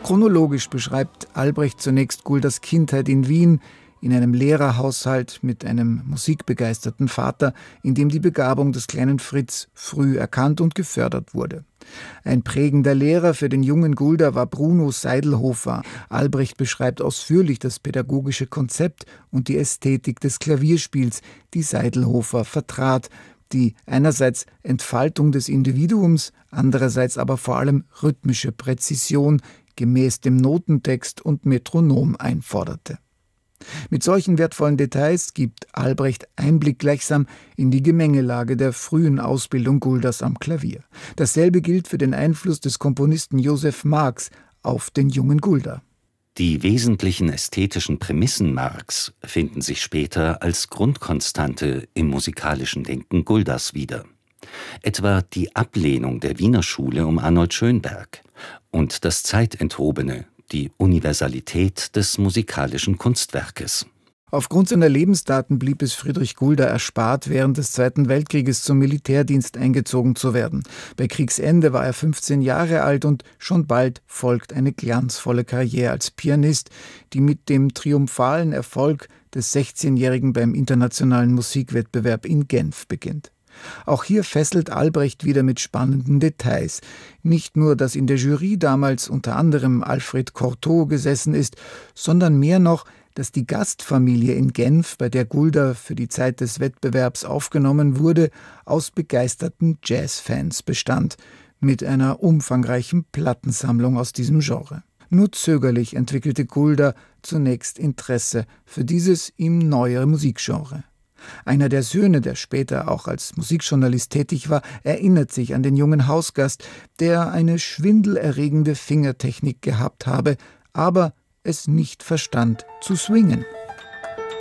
Chronologisch beschreibt Albrecht zunächst Gulders Kindheit in Wien, in einem Lehrerhaushalt mit einem musikbegeisterten Vater, in dem die Begabung des kleinen Fritz früh erkannt und gefördert wurde. Ein prägender Lehrer für den jungen Gulder war Bruno Seidelhofer. Albrecht beschreibt ausführlich das pädagogische Konzept und die Ästhetik des Klavierspiels, die Seidelhofer vertrat, die einerseits Entfaltung des Individuums, andererseits aber vor allem rhythmische Präzision gemäß dem Notentext und Metronom einforderte. Mit solchen wertvollen Details gibt Albrecht Einblick gleichsam in die Gemengelage der frühen Ausbildung Gulders am Klavier. Dasselbe gilt für den Einfluss des Komponisten Joseph Marx auf den jungen Gulder. Die wesentlichen ästhetischen Prämissen Marx finden sich später als Grundkonstante im musikalischen Denken Gulders wieder. Etwa die Ablehnung der Wiener Schule um Arnold Schönberg und das Zeitenthobene, die Universalität des musikalischen Kunstwerkes. Aufgrund seiner Lebensdaten blieb es Friedrich Gulder erspart, während des Zweiten Weltkrieges zum Militärdienst eingezogen zu werden. Bei Kriegsende war er 15 Jahre alt und schon bald folgt eine glanzvolle Karriere als Pianist, die mit dem triumphalen Erfolg des 16-Jährigen beim internationalen Musikwettbewerb in Genf beginnt. Auch hier fesselt Albrecht wieder mit spannenden Details. Nicht nur, dass in der Jury damals unter anderem Alfred Cortot gesessen ist, sondern mehr noch, dass die Gastfamilie in Genf, bei der Gulder für die Zeit des Wettbewerbs aufgenommen wurde, aus begeisterten Jazzfans bestand, mit einer umfangreichen Plattensammlung aus diesem Genre. Nur zögerlich entwickelte Gulder zunächst Interesse für dieses ihm neuere Musikgenre. Einer der Söhne, der später auch als Musikjournalist tätig war, erinnert sich an den jungen Hausgast, der eine schwindelerregende Fingertechnik gehabt habe, aber es nicht verstand zu swingen.